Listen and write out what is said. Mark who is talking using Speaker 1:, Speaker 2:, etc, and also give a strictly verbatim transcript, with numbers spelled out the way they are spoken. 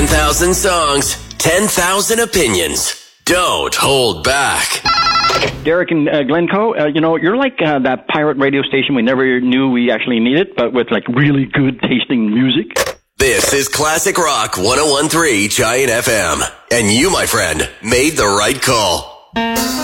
Speaker 1: ten thousand songs, ten thousand opinions. Don't hold back.
Speaker 2: Derek and uh, Glencoe, uh, you know, you're like uh, that pirate radio station we never knew we actually needed, but with like really good tasting music.
Speaker 1: This is Classic Rock one oh one point three Giant F M. And you, my friend, made the right call.